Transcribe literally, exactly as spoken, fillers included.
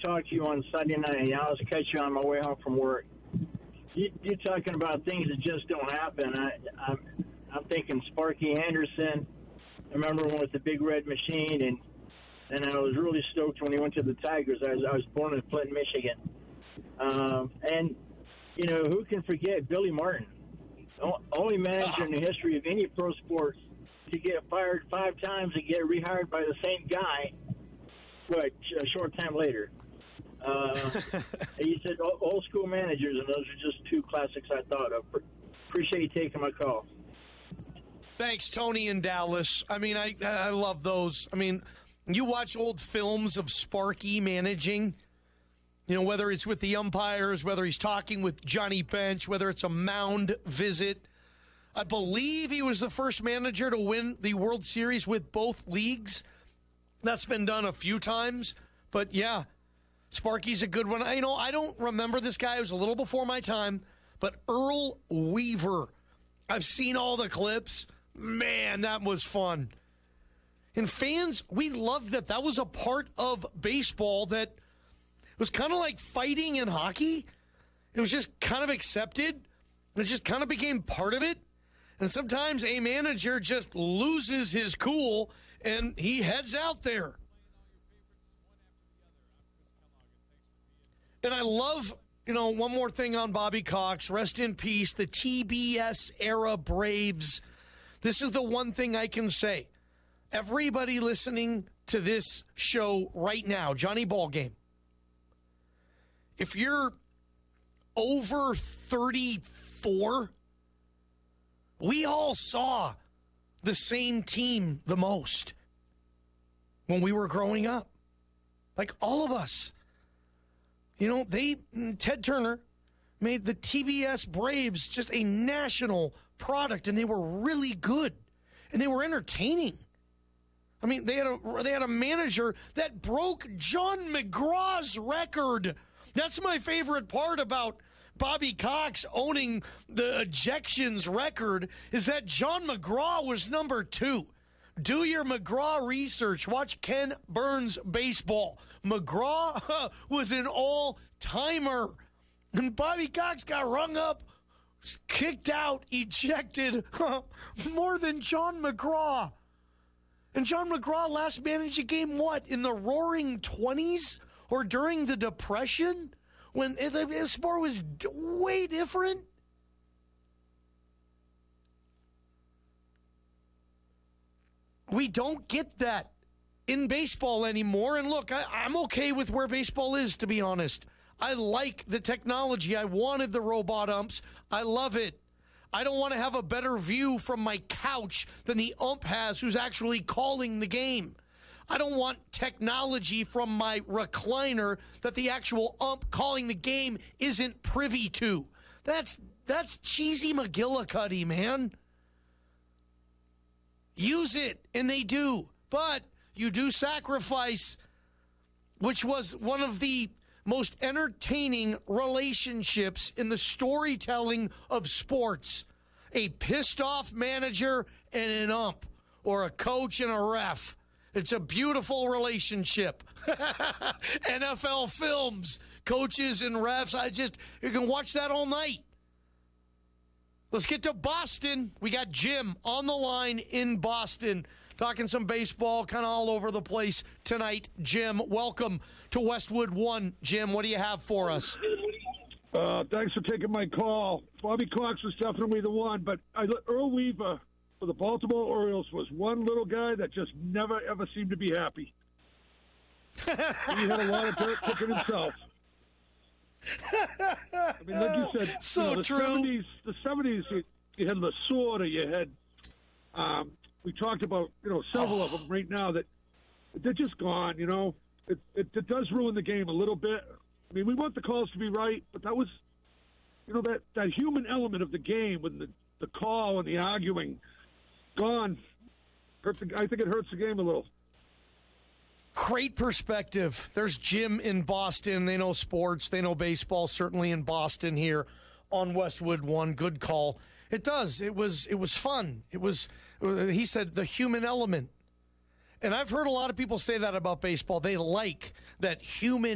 talk to you on Sunday night. I was catch you on my way home from work. You, you're talking about things that just don't happen. I, I'm, I'm thinking Sparky Anderson. I remember when with the Big Red Machine, and and I was really stoked when he went to the Tigers. I was I was born in Flint, Michigan, um, and you know who can forget Billy Martin, o- only manager in the history of any pro sports to get fired five times and get rehired by the same guy. What a short time later. Uh, he said old school managers, and those are just two classics I thought of. Appreciate you taking my call. Thanks, Tony in Dallas. I mean, I I love those. I mean, you watch old films of Sparky managing, you know, whether it's with the umpires, whether he's talking with Johnny Bench, whether it's a mound visit. I believe he was the first manager to win the World Series with both leagues. That's been done a few times. But, yeah, Sparky's a good one. I, you know, I don't remember this guy. It was a little before my time. But Earl Weaver, I've seen all the clips. Man, that was fun. And fans, we loved that. That was a part of baseball that was kind of like fighting in hockey. It was just kind of accepted. It just kind of became part of it. And sometimes a manager just loses his cool and he heads out there. And I love, you know, one more thing on Bobby Cox. Rest in peace, the T B S era Braves. This is the one thing I can say. Everybody listening to this show right now, Johnny Ballgame, if you're over thirty-four, we all saw the same team the most when we were growing up. Like all of us. You know, they, Ted Turner made the T B S Braves just a national product, and they were really good, and they were entertaining. I mean, they had a they had a manager that broke John McGraw's record. That's my favorite part about Bobby Cox owning the ejections record, is that John McGraw was number two. Do your McGraw research. Watch Ken Burns baseball. McGraw was an all-timer. And Bobby Cox got rung up, kicked out, ejected more than John McGraw. And John McGraw last managed a game, what, in the roaring twenties or during the Depression when the sport was way different? We don't get that in baseball anymore. And look, I, I'm okay with where baseball is, to be honest. I like the technology. I wanted the robot umps. I love it. I don't want to have a better view from my couch than the ump has who's actually calling the game. I don't want technology from my recliner that the actual ump calling the game isn't privy to. That's that's cheesy McGillicuddy, man. Use it, and they do. But you do sacrifice, which was one of the most entertaining relationships in the storytelling of sports. A pissed-off manager and an ump, or a coach and a ref. It's a beautiful relationship. N F L films, coaches and refs. I just, you can watch that all night. Let's get to Boston. We got Jim on the line in Boston, talking some baseball, kind of all over the place tonight. Jim, welcome to Westwood One. Jim, what do you have for us? Uh, thanks for taking my call. Bobby Cox was definitely the one, but I, Earl Weaver for the Baltimore Orioles was one little guy that just never, ever seemed to be happy. He had a lot of dirt cooking himself. I mean, like you said, so you know, the true. seventies, the seventies, you, you had Lasorda, you had, um, we talked about, you know, several oh. of them right now that they're just gone, you know. It, it, it does ruin the game a little bit. I mean, we want the calls to be right, but that was, you know, that, that human element of the game with the, the call and the arguing, gone. Hurt the, I think it hurts the game a little. Great perspective. There's Jim in Boston. They know sports. They know baseball, certainly in Boston here on Westwood One. Good call. It does. It was it was fun. It was, he said, the human element. And I've heard a lot of people say that about baseball. They like that human